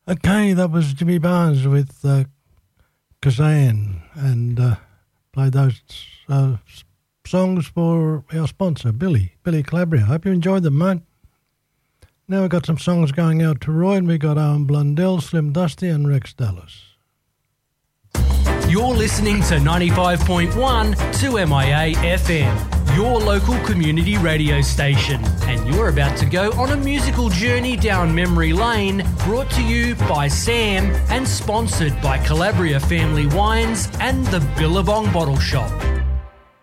Okay, that was Jimmy Barnes with Kazan, and played those songs for our sponsor, Billy Calabria. Hope you enjoyed them, mate. Now we've got some songs going out to Roy, and we've got Owen Blundell, Slim Dusty and Rex Dallas. You're listening to 95.1 2MIA FM, your local community radio station. And you're about to go on a musical journey down memory lane, brought to you by Sam and sponsored by Calabria Family Wines and the Billabong Bottle Shop.